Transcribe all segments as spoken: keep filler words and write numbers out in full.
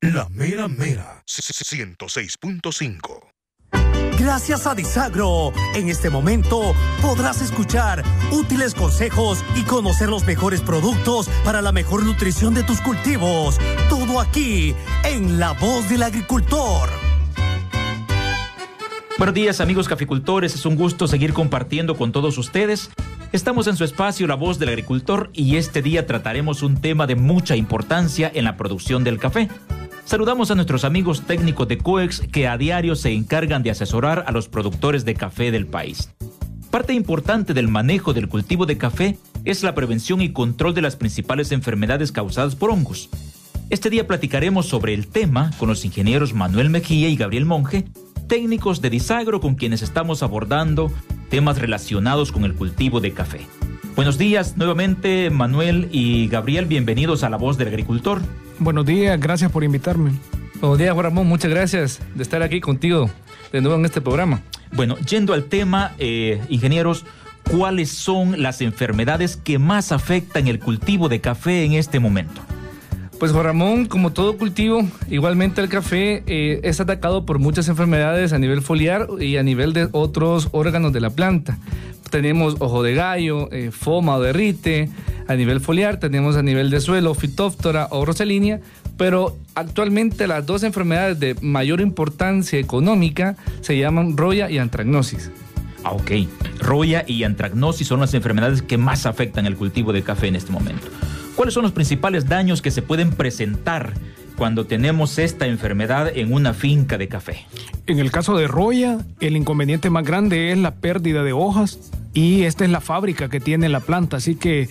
La mera mera. ciento seis punto cinco. Gracias a Disagro, en este momento podrás escuchar útiles consejos y conocer los mejores productos para la mejor nutrición de tus cultivos. Todo aquí, en La Voz del Agricultor. Buenos días, amigos caficultores, es un gusto seguir compartiendo con todos ustedes. Estamos en su espacio La Voz del Agricultor y este día trataremos un tema de mucha importancia en la producción del café. Saludamos a nuestros amigos técnicos de COEX que a diario se encargan de asesorar a los productores de café del país. Parte importante del manejo del cultivo de café es la prevención y control de las principales enfermedades causadas por hongos. Este día platicaremos sobre el tema con los ingenieros Manuel Mejía y Gabriel Monge, técnicos de Disagro con quienes estamos abordando temas relacionados con el cultivo de café. Buenos días nuevamente, Manuel y Gabriel, bienvenidos a La Voz del Agricultor. Buenos días, gracias por invitarme. Buenos días, Juan Ramón, muchas gracias de estar aquí contigo de nuevo en este programa. Bueno, yendo al tema, eh, ingenieros, ¿cuáles son las enfermedades que más afectan el cultivo de café en este momento? Pues, Juan Ramón, como todo cultivo, igualmente el café eh, es atacado por muchas enfermedades a nivel foliar y a nivel de otros órganos de la planta. Tenemos ojo de gallo, eh, foma o derrite, a nivel foliar, tenemos a nivel de suelo, fitóftora o roselínea, pero actualmente las dos enfermedades de mayor importancia económica se llaman roya y antracnosis. Ah, ok. Roya y antracnosis son las enfermedades que más afectan el cultivo de café en este momento. ¿Cuáles son los principales daños que se pueden presentar cuando tenemos esta enfermedad en una finca de café? En el caso de roya, el inconveniente más grande es la pérdida de hojas y esta es la fábrica que tiene la planta, así que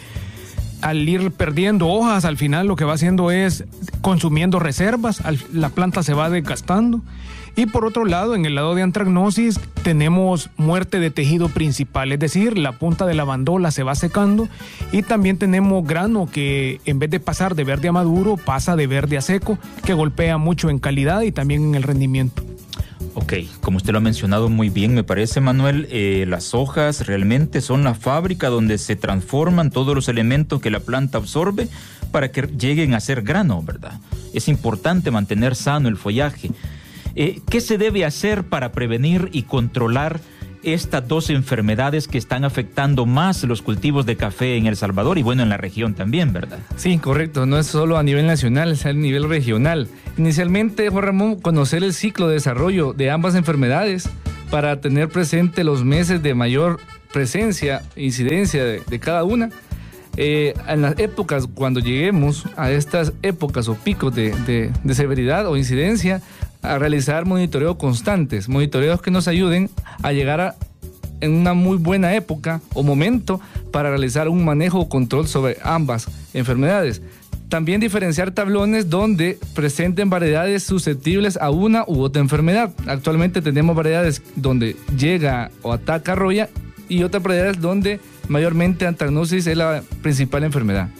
al ir perdiendo hojas, al final lo que va haciendo es consumiendo reservas, la planta se va desgastando. Y por otro lado, en el lado de antracnosis, tenemos muerte de tejido principal, es decir, la punta de la bandola se va secando y también tenemos grano que en vez de pasar de verde a maduro, pasa de verde a seco, que golpea mucho en calidad y también en el rendimiento. Ok, como usted lo ha mencionado muy bien, me parece, Manuel, eh, las hojas realmente son la fábrica donde se transforman todos los elementos que la planta absorbe para que lleguen a ser grano, ¿verdad? Es importante mantener sano el follaje. Eh, ¿Qué se debe hacer para prevenir y controlar estas dos enfermedades que están afectando más los cultivos de café en El Salvador y bueno, en la región también, ¿verdad? Sí, correcto, no es solo a nivel nacional, es a nivel regional. Inicialmente, Juan Ramón, conocer el ciclo de desarrollo de ambas enfermedades para tener presente los meses de mayor presencia e incidencia de, de cada una. Eh, en las épocas, cuando lleguemos a estas épocas o picos de, de, de severidad o incidencia, a realizar monitoreos constantes, monitoreos que nos ayuden a llegar a, en una muy buena época o momento para realizar un manejo o control sobre ambas enfermedades. También diferenciar tablones donde presenten variedades susceptibles a una u otra enfermedad. Actualmente tenemos variedades donde llega o ataca roya y otras variedades donde mayormente antracnosis es la principal enfermedad.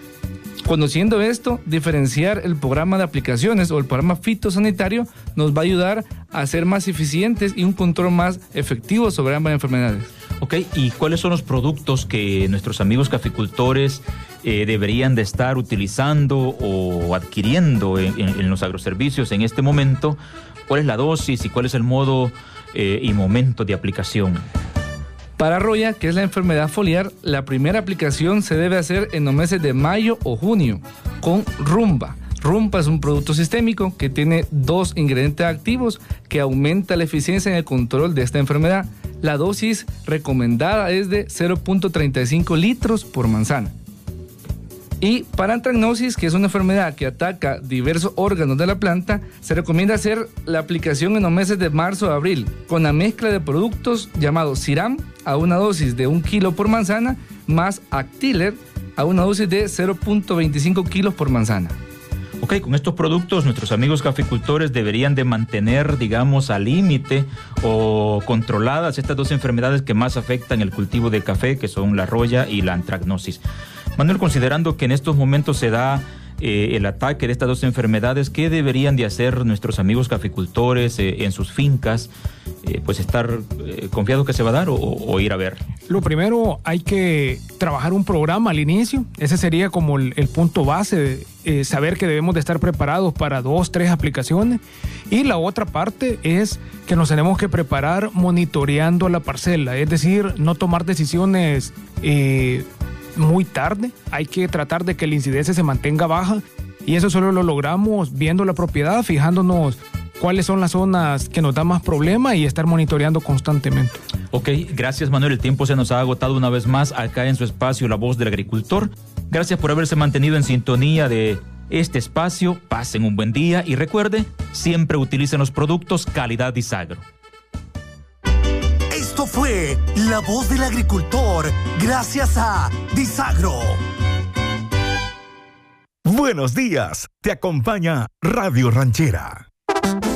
Conociendo esto, diferenciar el programa de aplicaciones o el programa fitosanitario nos va a ayudar a ser más eficientes y un control más efectivo sobre ambas enfermedades. Ok, ¿y cuáles son los productos que nuestros amigos caficultores eh, deberían de estar utilizando o adquiriendo en, en, en los agroservicios en este momento? ¿Cuál es la dosis y cuál es el modo eh, y momento de aplicación? Para roya, que es la enfermedad foliar, la primera aplicación se debe hacer en los meses de mayo o junio con rumba. Rumba es un producto sistémico que tiene dos ingredientes activos que aumenta la eficiencia en el control de esta enfermedad. La dosis recomendada es de cero punto treinta y cinco litros por manzana. Y para antracnosis, que es una enfermedad que ataca diversos órganos de la planta, se recomienda hacer la aplicación en los meses de marzo a abril, con la mezcla de productos llamados Siram a una dosis de un kilo por manzana, más Actiller a una dosis de cero punto veinticinco kilos por manzana. Ok, con estos productos nuestros amigos caficultores deberían de mantener, digamos, al límite o controladas estas dos enfermedades que más afectan el cultivo de café, que son la roya y la antracnosis. Manuel, considerando que en estos momentos se da eh, el ataque de estas dos enfermedades, ¿qué deberían de hacer nuestros amigos caficultores eh, en sus fincas? Eh, pues estar eh, confiados que se va a dar o, o ir a ver. Lo primero, hay que trabajar un programa al inicio. Ese sería como el, el punto base, eh, saber que debemos de estar preparados para dos, tres aplicaciones. Y la otra parte es que nos tenemos que preparar monitoreando la parcela, es decir, no tomar decisiones eh, muy tarde. Hay que tratar de que la incidencia se mantenga baja, y eso solo lo logramos viendo la propiedad, fijándonos cuáles son las zonas que nos dan más problema y estar monitoreando constantemente. Ok, gracias Manuel, el tiempo se nos ha agotado una vez más acá en su espacio La Voz del Agricultor. Gracias por haberse mantenido en sintonía de este espacio, pasen un buen día y recuerde, siempre utilicen los productos calidad Disagro. Esto fue La Voz del Agricultor, gracias a Disagro. Buenos días, te acompaña Radio Ranchera.